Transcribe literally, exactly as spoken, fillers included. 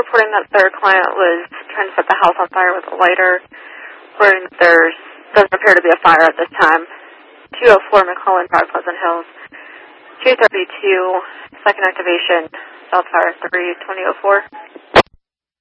reporting that their client was trying to set the house on fire with a lighter, reporting that there doesn't appear to be a fire at this time. two oh four McClellan Drive, Pleasant Hills. two thirty-two, second activation, South Fire three, twenty oh four.